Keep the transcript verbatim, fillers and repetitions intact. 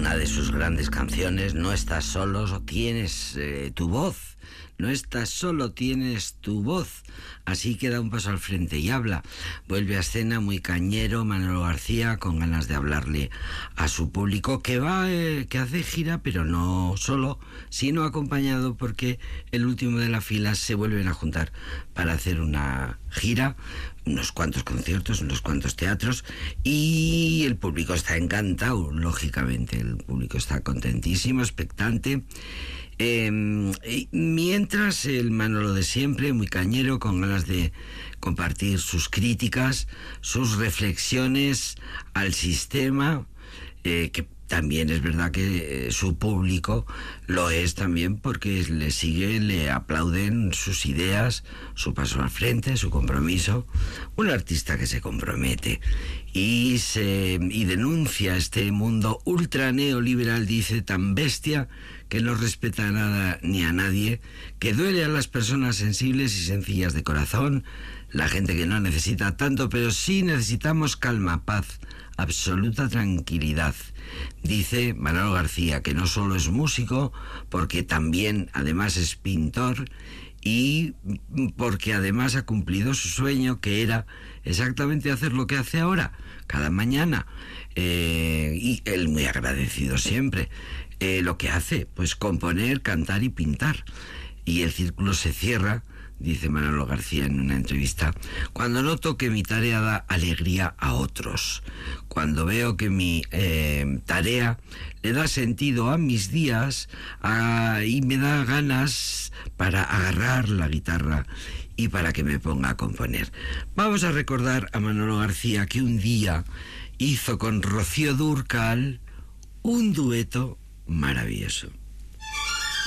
una de sus grandes canciones, No estás solo, tienes eh, tu voz. No estás solo, tienes tu voz. Así que da un paso al frente y habla. Vuelve a escena muy cañero Manolo García, con ganas de hablarle a su público, que va, eh, que hace gira, pero no solo, sino acompañado, porque el último de la fila se vuelven a juntar para hacer una gira, unos cuantos conciertos, unos cuantos teatros, y el público está encantado, lógicamente, el público está contentísimo, expectante. Eh, mientras el Manolo de siempre, muy cañero, con ganas de compartir sus críticas, sus reflexiones al sistema, eh, que también es verdad que eh, su público lo es también, porque le siguen, le aplauden sus ideas, su paso al frente, su compromiso. Un artista que se compromete y se y denuncia este mundo ultra neoliberal, dice, tan bestia, que no respeta a nada ni a nadie, que duele a las personas sensibles y sencillas de corazón, la gente que no necesita tanto, pero sí necesitamos calma, paz, absoluta tranquilidad. Dice Manolo García que no solo es músico, porque también además es pintor, y porque además ha cumplido su sueño, que era exactamente hacer lo que hace ahora, cada mañana, eh, y él muy agradecido siempre. Eh, lo que hace, pues componer, cantar y pintar. Y el círculo se cierra, dice Manolo García en una entrevista, cuando noto que mi tarea da alegría a otros, cuando veo que mi eh, tarea le da sentido a mis días, a, y me da ganas para agarrar la guitarra y para que me ponga a componer. Vamos a recordar a Manolo García, que un día hizo con Rocío Dúrcal un dueto maravilloso.